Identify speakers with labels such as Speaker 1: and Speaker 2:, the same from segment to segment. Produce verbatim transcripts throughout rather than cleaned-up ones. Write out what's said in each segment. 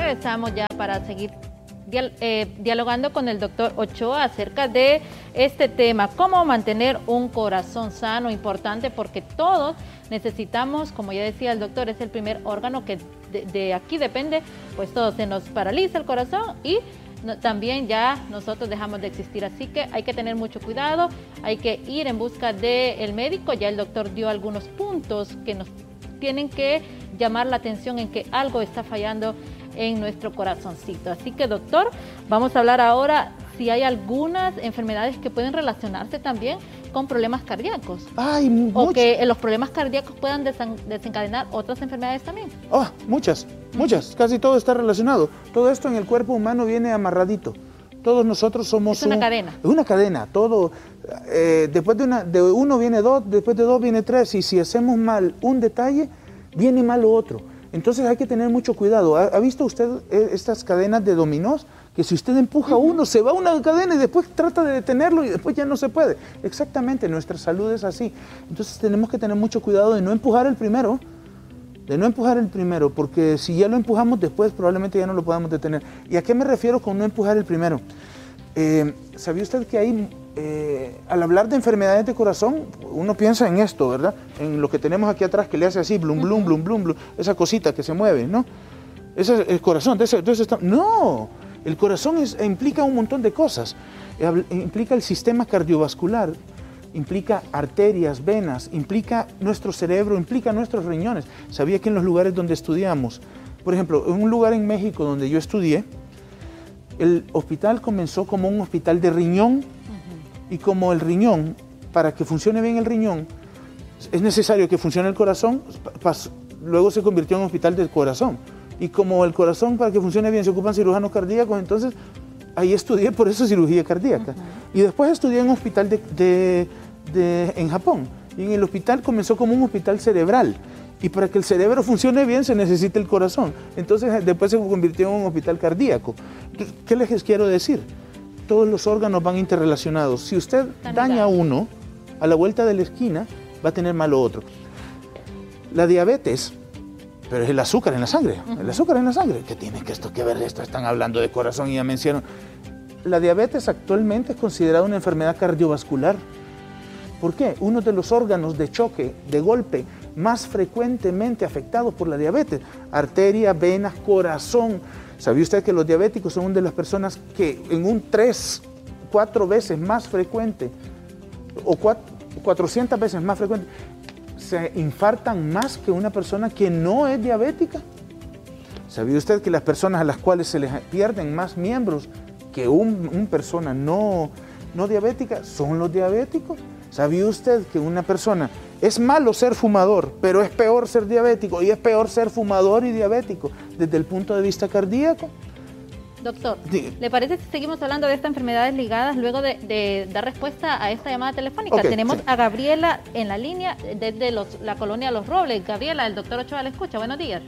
Speaker 1: regresamos ya para seguir dial eh, dialogando con el doctor Ochoa acerca de este tema, cómo mantener un corazón sano, importante porque todos necesitamos, como ya decía el doctor, es el primer órgano que de, de aquí depende, pues todo se nos paraliza el corazón y no, también ya nosotros dejamos de existir, así que hay que tener mucho cuidado, hay que ir en busca del médico. Ya el doctor dio algunos puntos que nos tienen que llamar la atención en que algo está fallando en nuestro corazoncito. Así que, doctor, vamos a hablar ahora si hay algunas enfermedades que pueden relacionarse también con problemas cardíacos.
Speaker 2: Ay,
Speaker 1: o
Speaker 2: much...
Speaker 1: que los problemas cardíacos puedan desencadenar otras enfermedades también.
Speaker 2: Oh, muchas, muchas. Casi todo está relacionado. Todo esto en el cuerpo humano viene amarradito. Todos nosotros somos...
Speaker 1: Es una
Speaker 2: un...
Speaker 1: cadena.
Speaker 2: Es una cadena. Todo, eh, después de, una, de uno viene dos, después de dos viene tres. Y si hacemos mal un detalle, viene mal lo otro. Entonces hay que tener mucho cuidado. ¿Ha, ha visto usted estas cadenas de dominós? Que si usted empuja uh-huh. uno, se va una cadena y después trata de detenerlo y después ya no se puede. Exactamente, nuestra salud es así. Entonces tenemos que tener mucho cuidado de no empujar el primero, de no empujar el primero, porque si ya lo empujamos después probablemente ya no lo podamos detener. ¿Y a qué me refiero con no empujar el primero? Eh, ¿Sabía usted que hay, eh, al hablar de enfermedades de corazón, uno piensa en esto, ¿verdad? En lo que tenemos aquí atrás que le hace así, blum, blum, blum, blum, blum, esa cosita que se mueve, ¿no? Ese es el corazón, entonces, entonces está... ¡No! El corazón es, implica un montón de cosas. Implica el sistema cardiovascular, implica arterias, venas, implica nuestro cerebro, implica nuestros riñones. ¿Sabía que en los lugares donde estudiamos, por ejemplo, en un lugar en México donde yo estudié, el hospital comenzó como un hospital de riñón, uh-huh. y como el riñón, para que funcione bien el riñón, es necesario que funcione el corazón, luego se convirtió en un hospital del corazón. Y como el corazón, para que funcione bien, se ocupan cirujanos cardíacos, entonces ahí estudié por eso cirugía cardíaca. Uh-huh. Y después estudié en un hospital de, de, de, en Japón. Y en el hospital comenzó como un hospital cerebral. Y para que el cerebro funcione bien se necesita el corazón. Entonces después se convirtió en un hospital cardíaco. Entonces, ¿qué les quiero decir? Todos los órganos van interrelacionados. Si usted daña uno, a la vuelta de la esquina va a tener mal otro. La diabetes... Pero es el azúcar en la sangre, uh-huh. el azúcar en la sangre. ¿Qué tiene que esto que ver esto? Están hablando de corazón y ya mencionaron. La diabetes actualmente es considerada una enfermedad cardiovascular. ¿Por qué? Uno de los órganos de choque, de golpe, más frecuentemente afectados por la diabetes. Arteria, venas, corazón. ¿Sabía usted que los diabéticos son una de las personas que en un tres, cuatro veces más frecuente, o cuatro, cuatrocientas veces más frecuente, se infartan más que una persona que no es diabética? ¿Sabía usted que las personas a las cuales se les pierden más miembros que una un persona no, no diabética son los diabéticos? ¿Sabía usted que una persona, es malo ser fumador, pero es peor ser diabético y es peor ser fumador y diabético desde el punto de vista cardíaco?
Speaker 1: Doctor, ¿le parece si seguimos hablando de estas enfermedades ligadas luego de, de dar respuesta a esta llamada telefónica? Okay, tenemos sí. a Gabriela en la línea desde los, la colonia Los Robles. Gabriela, el doctor Ochoa le escucha. Buenos días.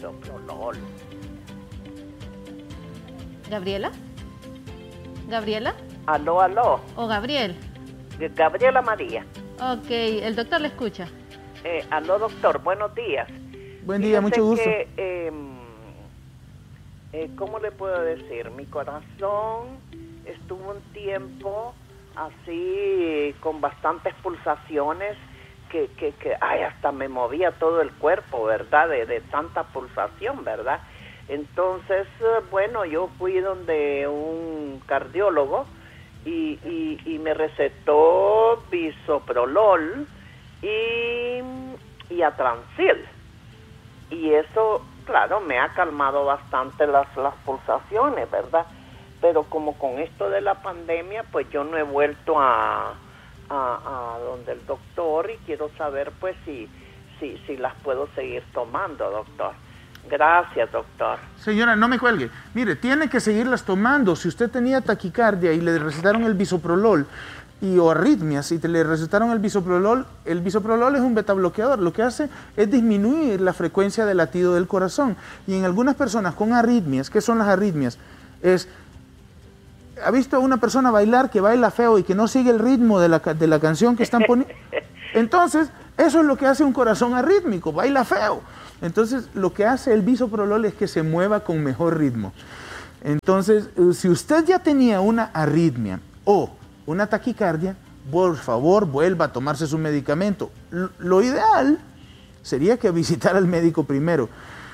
Speaker 1: ¿Gabriela? ¿Gabriela?
Speaker 3: Aló, aló.
Speaker 1: ¿O Gabriel?
Speaker 3: Gabriela María.
Speaker 1: Ok, el doctor le escucha.
Speaker 3: Eh, aló, doctor, buenos días.
Speaker 2: Buen día, Fíjate mucho gusto.
Speaker 3: Que, eh, Eh, ¿cómo le puedo decir? Mi corazón estuvo un tiempo así con bastantes pulsaciones que, que, que ay, hasta me movía todo el cuerpo, ¿verdad? De, de tanta pulsación, ¿verdad? Entonces, bueno, yo fui donde un cardiólogo y, y, y me recetó bisoprolol y, y Atransil. Y eso... Claro, me ha calmado bastante las, las pulsaciones, ¿verdad? Pero como con esto de la pandemia, pues yo no he vuelto a, a, a donde el doctor y quiero saber, pues, si, si, si las puedo seguir tomando, doctor. Gracias, doctor.
Speaker 2: Señora, no me cuelgue. Mire, tiene que seguirlas tomando. Si usted tenía taquicardia y le recetaron el bisoprolol, y o arritmias, y te le recetaron el bisoprolol, el bisoprolol es un beta bloqueador, lo que hace es disminuir la frecuencia de latido del corazón, y en algunas personas con arritmias, ¿qué son las arritmias? Es, ¿ha visto a una persona bailar que baila feo y que no sigue el ritmo de la, de la canción que están poniendo? Entonces, eso es lo que hace un corazón arrítmico, baila feo. Entonces, lo que hace el bisoprolol es que se mueva con mejor ritmo. Entonces, si usted ya tenía una arritmia o una taquicardia, por favor, vuelva a tomarse su medicamento. Lo ideal sería que visitara al médico primero.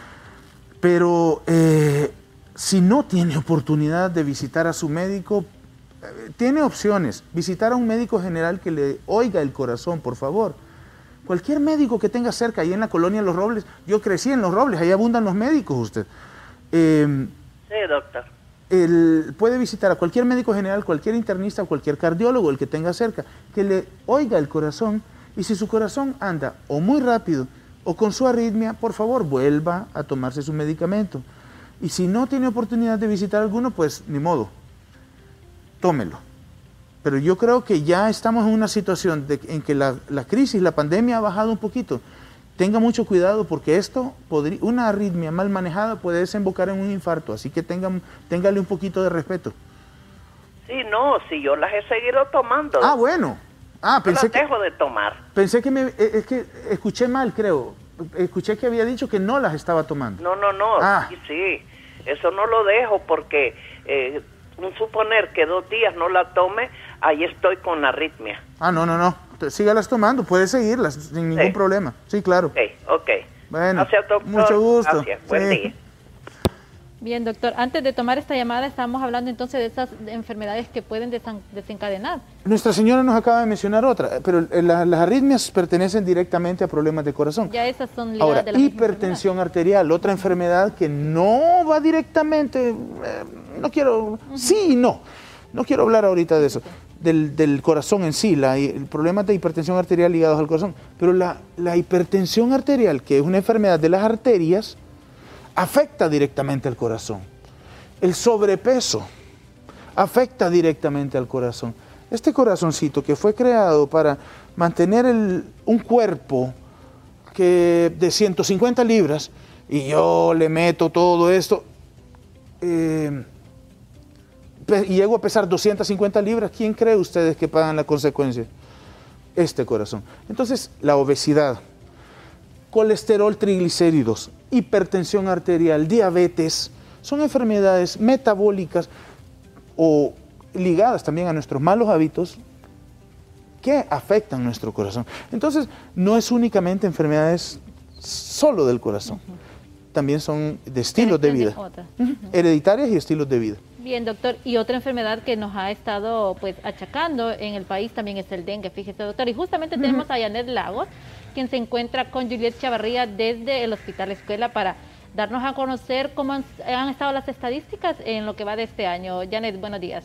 Speaker 2: Pero eh, si no tiene oportunidad de visitar a su médico, eh, tiene opciones. Visitar a un médico general que le oiga el corazón, por favor. Cualquier médico que tenga cerca, ahí en la colonia Los Robles, yo crecí en Los Robles, ahí abundan los médicos usted. Eh,
Speaker 3: sí, doctor.
Speaker 2: El, puede visitar a cualquier médico general, cualquier internista, cualquier cardiólogo, el que tenga cerca, que le oiga el corazón, y si su corazón anda o muy rápido o con su arritmia, por favor, vuelva a tomarse su medicamento. Y si no tiene oportunidad de visitar alguno, pues ni modo, tómelo. Pero yo creo que ya estamos en una situación de, en que la, la crisis, la pandemia ha bajado un poquito. Tenga mucho cuidado porque esto, podría, una arritmia mal manejada puede desembocar en un infarto, así que tengan, téngale un poquito de respeto.
Speaker 3: Sí, no, si yo las he seguido tomando.
Speaker 2: Ah, bueno. Ah, pensé
Speaker 3: yo las dejo
Speaker 2: que,
Speaker 3: de tomar.
Speaker 2: Pensé que me, es que escuché mal, creo. Escuché que había dicho que no las estaba tomando.
Speaker 3: No, no, no,
Speaker 2: ah.
Speaker 3: sí, sí, eso no lo dejo porque eh, un suponer que dos días no la tome, ahí estoy con arritmia.
Speaker 2: Ah, no, no, no, sígalas tomando, puede seguirlas sin ningún
Speaker 3: sí.
Speaker 2: problema. Sí, claro.
Speaker 3: Ok, ok.
Speaker 2: Bueno,
Speaker 3: gracias, doctor.
Speaker 2: mucho gusto.
Speaker 3: Gracias, buen
Speaker 2: sí.
Speaker 3: día.
Speaker 1: Bien, doctor, antes de tomar esta llamada estamos hablando entonces de esas enfermedades que pueden desencadenar.
Speaker 2: Nuestra señora nos acaba de mencionar otra, pero la, las arritmias pertenecen directamente a problemas de corazón.
Speaker 1: Ya esas son ligadas
Speaker 2: Ahora,
Speaker 1: de la
Speaker 2: hipertensión arterial, otra enfermedad que no va directamente, eh, no quiero, uh-huh. sí y no, no quiero hablar ahorita de eso, del, del corazón en sí, la, el problema de hipertensión arterial ligados al corazón, pero la, la hipertensión arterial, que es una enfermedad de las arterias, afecta directamente al corazón. El sobrepeso afecta directamente al corazón. Este corazoncito que fue creado para mantener el, un cuerpo que de ciento cincuenta libras, y yo le meto todo esto, eh, y llego a pesar doscientas cincuenta libras, ¿quién cree ustedes que pagan la consecuencia? Este corazón. Entonces, la obesidad, colesterol, triglicéridos, hipertensión arterial, diabetes, son enfermedades metabólicas o ligadas también a nuestros malos hábitos que afectan nuestro corazón. Entonces, no es únicamente enfermedades solo del corazón, uh-huh. también son de estilos de vida, uh-huh. hereditarias y estilos de vida.
Speaker 1: Bien, doctor, y otra enfermedad que nos ha estado pues achacando en el país también es el dengue, fíjese, doctor, y justamente uh-huh. tenemos a Janet Lagos, quien se encuentra con Juliet Chavarría desde el Hospital Escuela para darnos a conocer cómo han, han estado las estadísticas en lo que va de este año. Janet, buenos días.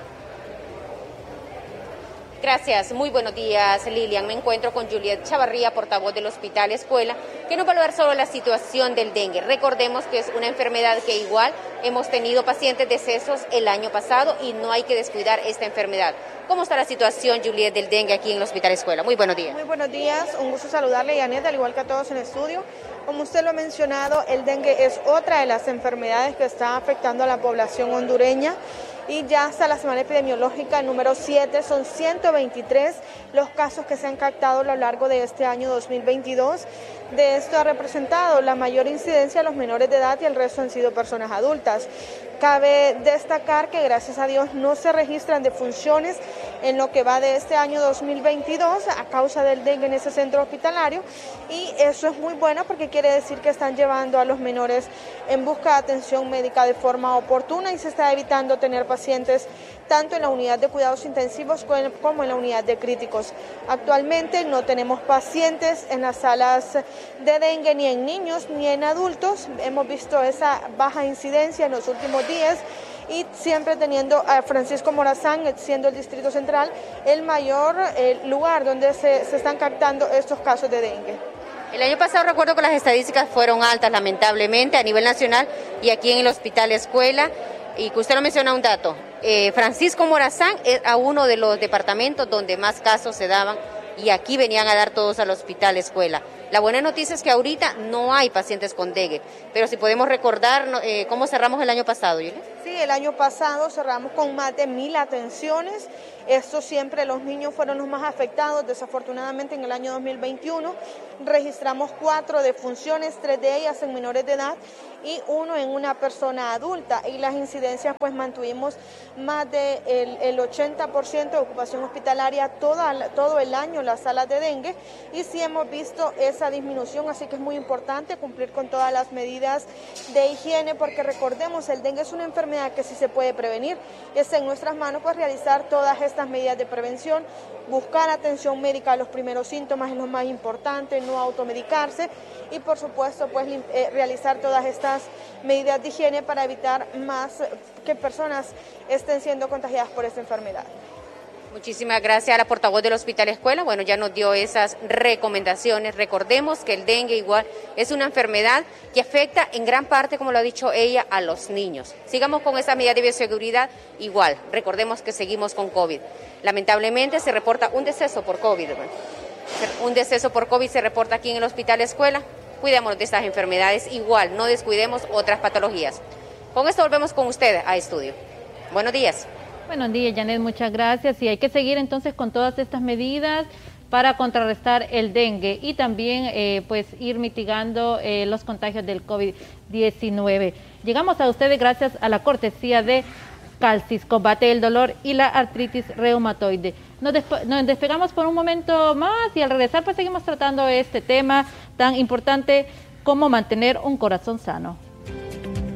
Speaker 4: Gracias, muy buenos días, Lilian. Me encuentro con Juliet Chavarría, portavoz del Hospital Escuela, que nos va a hablar sobre la situación del dengue. Recordemos que es una enfermedad que igual hemos tenido pacientes decesos el año pasado y no hay que descuidar esta enfermedad. ¿Cómo está la situación, Juliet, del dengue aquí en el Hospital Escuela? Muy buenos días.
Speaker 5: Muy buenos días, un gusto saludarle, Janet, al igual que a todos en el estudio. Como usted lo ha mencionado, el dengue es otra de las enfermedades que está afectando a la población hondureña. Y ya hasta la semana epidemiológica número siete, son ciento veintitrés los casos que se han captado a lo largo de este año dos mil veintidós. De esto ha representado la mayor incidencia a los menores de edad y el resto han sido personas adultas. Cabe destacar que gracias a Dios no se registran defunciones en lo que va de este año dos mil veintidós a causa del dengue en ese centro hospitalario, y eso es muy bueno porque quiere decir que están llevando a los menores en busca de atención médica de forma oportuna y se está evitando tener pacientes tanto en la unidad de cuidados intensivos como en la unidad de críticos. Actualmente no tenemos pacientes en las salas de dengue ni en niños ni en adultos. Hemos visto esa baja incidencia en los últimos días y siempre teniendo a Francisco Morazán, siendo el Distrito Central, el mayor eh, lugar donde se, se están captando estos casos de dengue.
Speaker 4: El año pasado recuerdo que las estadísticas fueron altas, lamentablemente, a nivel nacional y aquí en el Hospital Escuela. Y que usted lo menciona un dato, eh, Francisco Morazán era uno de los departamentos donde más casos se daban y aquí venían a dar todos al Hospital Escuela. La buena noticia es que ahorita no hay pacientes con dengue, pero si podemos recordar eh, cómo cerramos el año pasado, Julia.
Speaker 5: Sí, el año pasado cerramos con más de mil atenciones. Esto siempre, los niños fueron los más afectados. Desafortunadamente en el año dos mil veintiuno registramos cuatro defunciones, tres de ellas en menores de edad y uno en una persona adulta. Y las incidencias, pues mantuvimos más del de el ochenta por ciento de ocupación hospitalaria toda, todo el año en las salas de dengue, y sí hemos visto esa disminución, así que es muy importante cumplir con todas las medidas de higiene, porque recordemos, el dengue es una enfermedad que sí se puede prevenir. Es en nuestras manos pues realizar todas estas medidas de prevención, buscar atención médica a los primeros síntomas es lo más importante, no automedicarse, y por supuesto pues eh, realizar todas estas medidas de higiene para evitar más que personas estén siendo contagiadas por esta enfermedad.
Speaker 4: Muchísimas gracias a la portavoz del Hospital Escuela. Bueno, ya nos dio esas recomendaciones. Recordemos que el dengue igual es una enfermedad que afecta en gran parte, como lo ha dicho ella, a los niños. Sigamos con esa medida de bioseguridad igual. Recordemos que seguimos con COVID. Lamentablemente se reporta un deceso por COVID. Un deceso por COVID se reporta aquí en el Hospital Escuela. Cuidémonos de estas enfermedades igual, no descuidemos otras patologías. Con esto volvemos con ustedes a estudio. Buenos días.
Speaker 1: Buenos días, Janet, muchas gracias. Y hay que seguir entonces con todas estas medidas para contrarrestar el dengue y también eh, pues ir mitigando eh, los contagios del COVID diecinueve. Llegamos a ustedes gracias a la cortesía de Calcis, combate el dolor y la artritis reumatoide. Nos, nos despegamos por un momento más y al regresar pues seguimos tratando este tema tan importante como mantener un corazón sano.